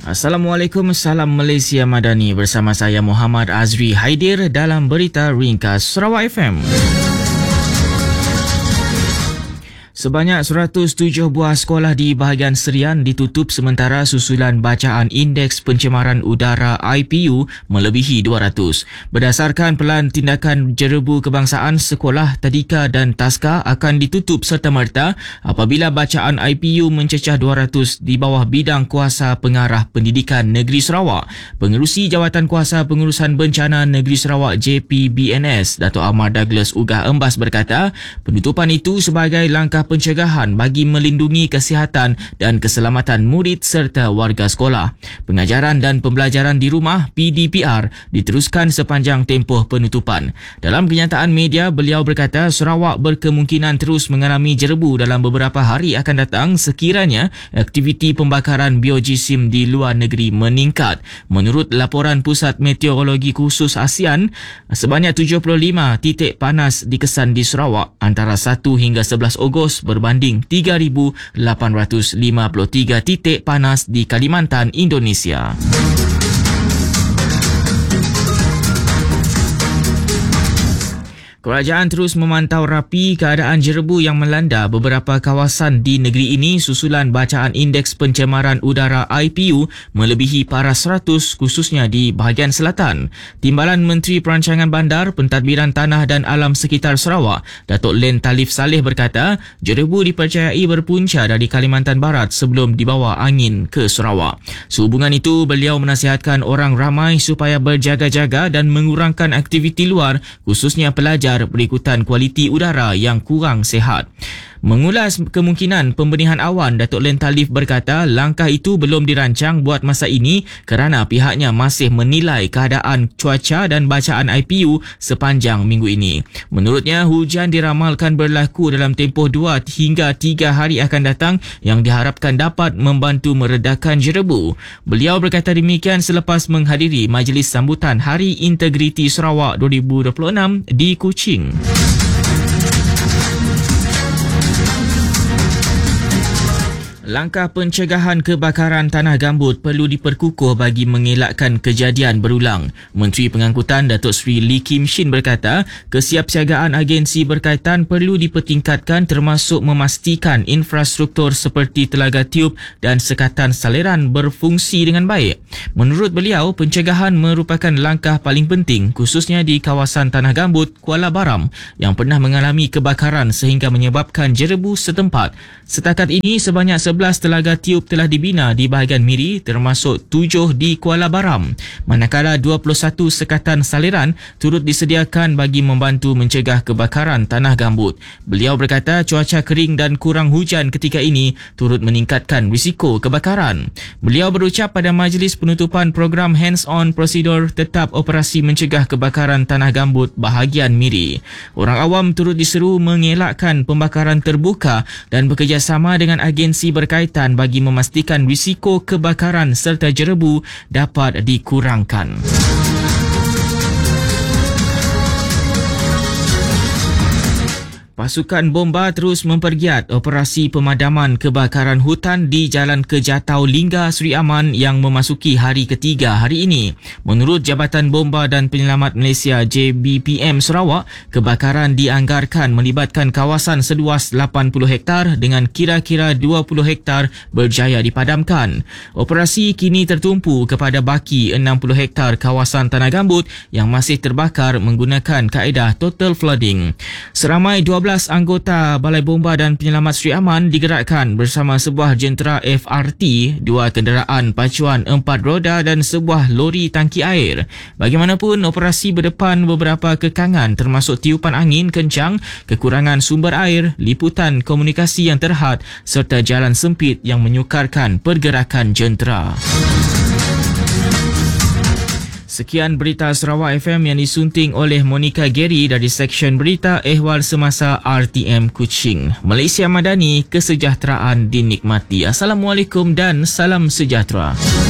Assalamualaikum, salam Malaysia Madani. Bersama saya Muhammad Azri Haidir dalam Berita Ringkas Sarawak FM. Sebanyak 107 buah sekolah di bahagian Serian ditutup sementara susulan bacaan Indeks Pencemaran Udara IPU melebihi 200. Berdasarkan Pelan Tindakan Jerebu Kebangsaan, sekolah tadika dan taska akan ditutup serta-merta apabila bacaan IPU mencecah 200 di bawah bidang kuasa pengarah pendidikan Negeri Sarawak. Pengerusi Jawatan Kuasa Pengurusan Bencana Negeri Sarawak JPBNS, Dato' Ahmad Douglas Ugah Embas berkata, penutupan itu sebagai langkah pencegahan bagi melindungi kesihatan dan keselamatan murid serta warga sekolah. Pengajaran dan pembelajaran di rumah PDPR diteruskan sepanjang tempoh penutupan. Dalam kenyataan media, beliau berkata Sarawak berkemungkinan terus mengalami jerebu dalam beberapa hari akan datang sekiranya aktiviti pembakaran biojisim di luar negeri meningkat. Menurut laporan Pusat Meteorologi Khusus ASEAN, sebanyak 75 titik panas dikesan di Sarawak antara 1 hingga 11 Ogos berbanding 3,853 titik panas di Kalimantan, Indonesia. Kerajaan terus memantau rapi keadaan jerebu yang melanda beberapa kawasan di negeri ini susulan bacaan Indeks Pencemaran Udara IPU melebihi paras 100 khususnya di bahagian selatan. Timbalan Menteri Perancangan Bandar, Pentadbiran Tanah dan Alam Sekitar Sarawak, Datuk Len Talif Saleh berkata, jerebu dipercayai berpunca dari Kalimantan Barat sebelum dibawa angin ke Sarawak. Sehubungan itu, beliau menasihatkan orang ramai supaya berjaga-jaga dan mengurangkan aktiviti luar khususnya pelajar berikutan kualiti udara yang kurang sihat. Mengulas kemungkinan pembenihan awan, Datuk Len Talif berkata langkah itu belum dirancang buat masa ini kerana pihaknya masih menilai keadaan cuaca dan bacaan IPU sepanjang minggu ini. Menurutnya, hujan diramalkan berlaku dalam tempoh 2 hingga 3 hari akan datang yang diharapkan dapat membantu meredakan jerebu. Beliau berkata demikian selepas menghadiri Majlis Sambutan Hari Integriti Sarawak 2026 di Kuching. Langkah pencegahan kebakaran tanah gambut perlu diperkukuh bagi mengelakkan kejadian berulang. Menteri Pengangkutan Datuk Seri Lee Kim Shin berkata, kesiapsiagaan agensi berkaitan perlu dipertingkatkan termasuk memastikan infrastruktur seperti telaga tiup dan sekatan saliran berfungsi dengan baik. Menurut beliau, pencegahan merupakan langkah paling penting khususnya di kawasan tanah gambut Kuala Baram yang pernah mengalami kebakaran sehingga menyebabkan jerebu setempat. Setakat ini, sebanyak 11 telaga tiup telah dibina di bahagian Miri termasuk 7 di Kuala Baram, manakala 21 sekatan saliran turut disediakan bagi membantu mencegah kebakaran tanah gambut. Beliau berkata cuaca kering dan kurang hujan ketika ini turut meningkatkan risiko kebakaran. Beliau berucap pada majlis penutupan program Hands-on Prosedur Tetap Operasi Mencegah Kebakaran Tanah Gambut bahagian Miri. Orang awam turut diseru mengelakkan pembakaran terbuka dan bekerjasama dengan agensi berkaitan bagi memastikan risiko kebakaran serta jerebu dapat dikurangkan. Pasukan bomba terus mempergiat operasi pemadaman kebakaran hutan di Jalan Kejatau Lingga Sri Aman yang memasuki hari ketiga hari ini. Menurut Jabatan Bomba dan Penyelamat Malaysia JBPM Sarawak, kebakaran dianggarkan melibatkan kawasan seluas 80 hektar dengan kira-kira 20 hektar berjaya dipadamkan. Operasi kini tertumpu kepada baki 60 hektar kawasan tanah gambut yang masih terbakar menggunakan kaedah total flooding. Seramai 12 anggota Balai Bomba dan Penyelamat Sri Aman digerakkan bersama sebuah jentera FRT, 2 kenderaan pacuan 4 roda dan sebuah lori tangki air. Bagaimanapun, operasi berdepan beberapa kekangan termasuk tiupan angin kencang, kekurangan sumber air, liputan komunikasi yang terhad serta jalan sempit yang menyukarkan pergerakan jentera. Sekian berita Sarawak FM yang disunting oleh Monica Gary dari Seksyen Berita Ehwal Semasa RTM Kuching. Malaysia Madani, kesejahteraan dinikmati. Assalamualaikum dan salam sejahtera.